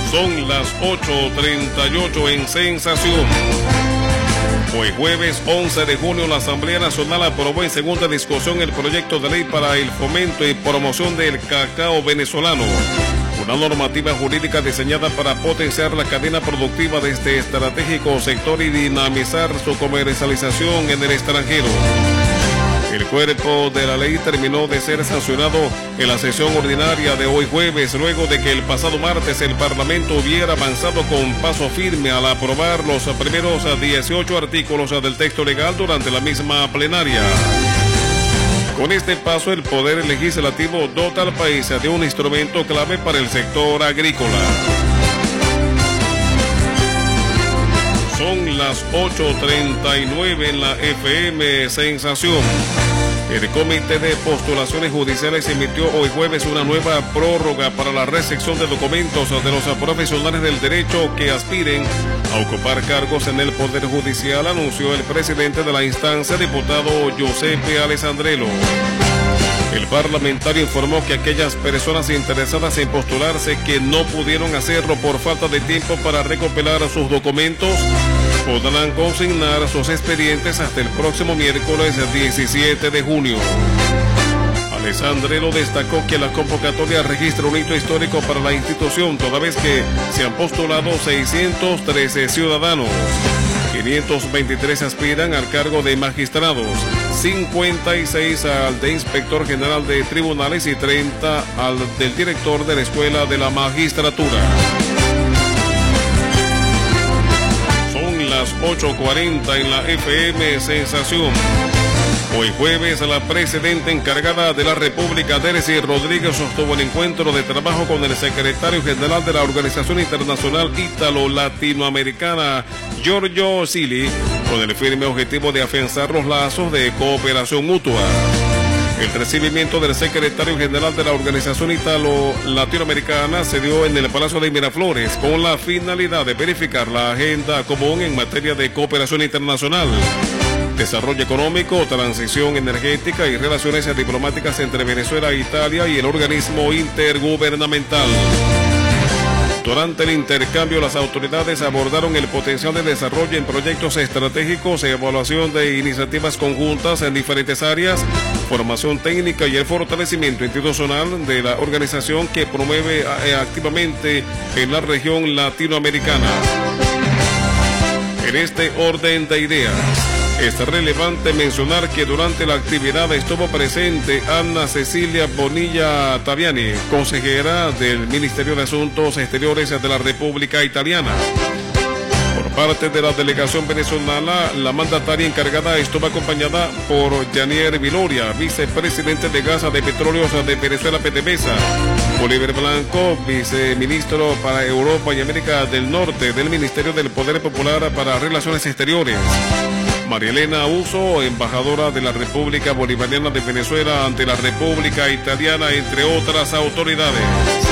Son las 8:38 en Sensación. Hoy jueves 11 de junio la Asamblea Nacional aprobó en segunda discusión el proyecto de ley para el fomento y promoción del cacao venezolano. Una normativa jurídica diseñada para potenciar la cadena productiva de este estratégico sector y dinamizar su comercialización en el extranjero. El cuerpo de la ley terminó de ser sancionado en la sesión ordinaria de hoy jueves, luego de que el pasado martes el Parlamento hubiera avanzado con paso firme al aprobar los primeros 18 artículos del texto legal durante la misma plenaria. Con este paso, el Poder Legislativo dota al país de un instrumento clave para el sector agrícola. Son las 8:39 en la FM Sensación. El Comité de Postulaciones Judiciales emitió hoy jueves una nueva prórroga para la recepción de documentos de los profesionales del derecho que aspiren a ocupar cargos en el Poder Judicial, anunció el presidente de la instancia, diputado Giuseppe Alessandrello. El parlamentario informó que aquellas personas interesadas en postularse que no pudieron hacerlo por falta de tiempo para recopilar sus documentos podrán consignar sus expedientes hasta el próximo miércoles 17 de junio. Alessandrello destacó que la convocatoria registra un hito histórico para la institución, toda vez que se han postulado 613 ciudadanos. 523 aspiran al cargo de magistrados, 56 al de inspector general de tribunales y 30 al del director de la Escuela de la Magistratura. Son las 8:40 en la FM Sensación. Hoy jueves, la presidenta encargada de la República, Delcy Rodríguez, sostuvo el encuentro de trabajo con el secretario general de la Organización Internacional Ítalo-Latinoamericana, Giorgio Silli, con el firme objetivo de afianzar los lazos de cooperación mutua. El recibimiento del secretario general de la Organización Ítalo-Latinoamericana se dio en el Palacio de Miraflores con la finalidad de verificar la agenda común en materia de cooperación internacional, desarrollo económico, transición energética y relaciones diplomáticas entre Venezuela e Italia y el organismo intergubernamental. Durante el intercambio, las autoridades abordaron el potencial de desarrollo en proyectos estratégicos, evaluación de iniciativas conjuntas en diferentes áreas, formación técnica y el fortalecimiento institucional de la organización que promueve activamente en la región latinoamericana. En este orden de ideas, es relevante mencionar que durante la actividad estuvo presente Ana Cecilia Bonilla Taviani, consejera del Ministerio de Asuntos Exteriores de la República Italiana. Por parte de la delegación venezolana, la mandataria encargada estuvo acompañada por Yanier Viloria, vicepresidente de Gas de Petróleos de Venezuela, PDVSA, Oliver Blanco, viceministro para Europa y América del Norte del Ministerio del Poder Popular para Relaciones Exteriores, María Elena Uso, embajadora de la República Bolivariana de Venezuela ante la República Italiana, entre otras autoridades.